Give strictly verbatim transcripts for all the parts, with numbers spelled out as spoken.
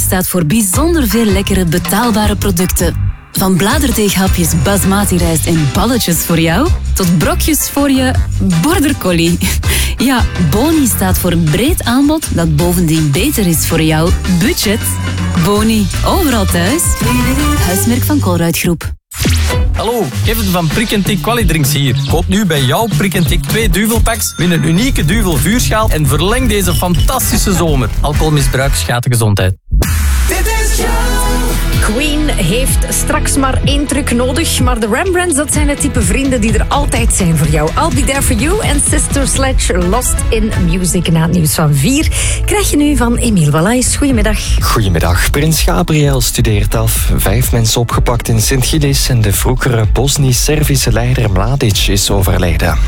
staat voor bijzonder veel lekkere betaalbare producten. Van bladerdeeghapjes basmati rijst en balletjes voor jou, tot brokjes voor je border collie. Ja, Boni staat voor een breed aanbod dat bovendien beter is voor jouw budget. Boni, overal thuis. Huismerk van Colruyt Groep. Hallo, Kevin van Prik en Tik Qualidrinks hier. Koop nu bij jouw Prik en Tik twee duvelpacks, win een unieke duvel vuurschaal en verleng deze fantastische zomer. Alcoholmisbruik schaadt de gezondheid. Dit is Joe. Queen heeft straks maar één truc nodig, maar de Rembrandts, dat zijn het type vrienden die er altijd zijn voor jou. I'll Be There For You en Sister Sledge, Lost in Music. Na het nieuws van vier krijg je nu van Emiel Wallace. Goedemiddag. Goedemiddag. Prins Gabriel studeert af. Vijf mensen opgepakt in Sint-Gilles en de vroegere Bosnisch-Servische leider Mladic is overleden.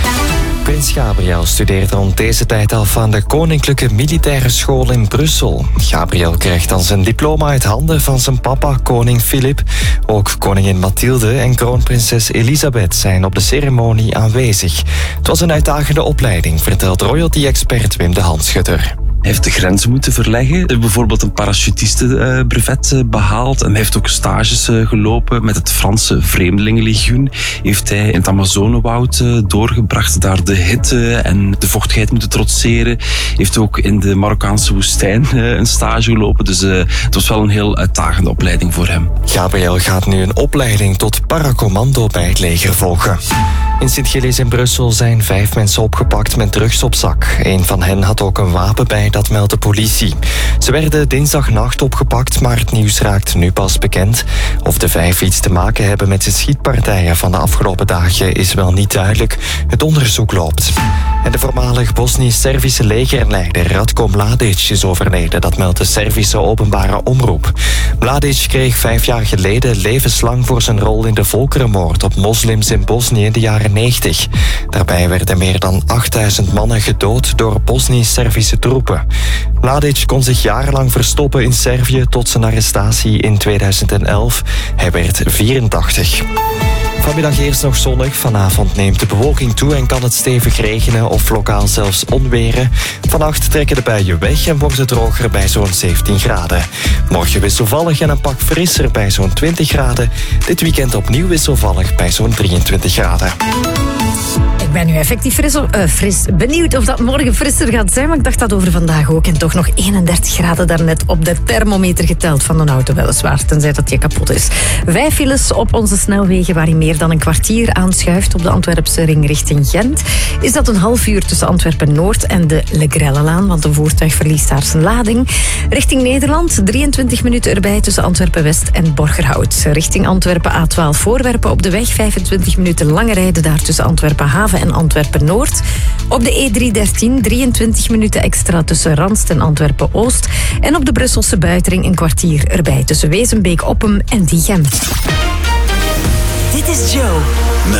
Prins Gabriel studeert rond deze tijd af aan de Koninklijke Militaire School in Brussel. Gabriel krijgt dan zijn diploma uit handen van zijn papa, koning Filip. Ook koningin Mathilde en kroonprinses Elisabeth zijn op de ceremonie aanwezig. Het was een uitdagende opleiding, vertelt royalty-expert Wim de Handschutter. Hij heeft de grenzen moeten verleggen. Hij heeft bijvoorbeeld een parachutistenbrevet behaald. En hij heeft ook stages gelopen met het Franse Vreemdelingenlegioen. Heeft hij in het Amazonewoud doorgebracht, daar de hitte en de vochtigheid moeten trotseren. Heeft ook in de Marokkaanse woestijn een stage gelopen. Dus het was wel een heel uitdagende opleiding voor hem. Gabriel gaat nu een opleiding tot paracommando bij het leger volgen. In Sint-Gilles in Brussel zijn vijf mensen opgepakt met drugs op zak. Een van hen had ook een wapen bij, dat meldt de politie. Ze werden dinsdagnacht opgepakt, maar het nieuws raakt nu pas bekend. Of de vijf iets te maken hebben met de schietpartijen van de afgelopen dagen is wel niet duidelijk. Het onderzoek loopt. En de voormalig Bosnisch-Servische legerleider Ratko Mladic is overleden, dat meldt de Servische openbare omroep. Mladic kreeg vijf jaar geleden levenslang voor zijn rol in de volkerenmoord op moslims in Bosnië in de jaren negentig. Daarbij werden meer dan achttduizend mannen gedood door Bosnisch-Servische troepen. Mladic kon zich jarenlang verstoppen in Servië tot zijn arrestatie in tweeduizend elf. Hij werd vierentachtig. Vanmiddag eerst nog zonnig. Vanavond neemt de bewolking toe en kan het stevig regenen of lokaal zelfs onweren. Vannacht trekken de buien weg en wordt het droger bij zo'n zeventien graden. Morgen wisselvallig en een pak frisser bij zo'n twintig graden. Dit weekend opnieuw wisselvallig bij zo'n drieëntwintig graden. Ik ben nu effectief fris, uh, fris. Benieuwd of dat morgen frisser gaat zijn, maar ik dacht dat over vandaag ook. En toch nog eenendertig graden daarnet op de thermometer geteld van een auto weliswaar, tenzij dat die kapot is. Vijf files op onze snelwegen waarin meer dan een kwartier aanschuift op de Antwerpse ring richting Gent. Is dat een half uur tussen Antwerpen-Noord en de Le Grellelaan, want een voertuig verliest daar zijn lading. Richting Nederland, drieëntwintig minuten erbij tussen Antwerpen-West en Borgerhout. Richting Antwerpen A twaalf Voorwerpen op de weg, vijfentwintig minuten lange rijden daar tussen Antwerpen-Haven en Antwerpen-Noord. Op de E driehonderddertien, drieëntwintig minuten extra tussen Ranst en Antwerpen-Oost. En op de Brusselse buitenring een kwartier erbij tussen Wezenbeek-Oppem en Diegem. Dit is Joe. Met